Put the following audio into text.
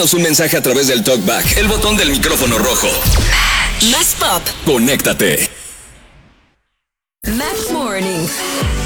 Mándanos un mensaje a través del TalkBack, el botón del micrófono rojo. Más pop. Conéctate. Más Morning.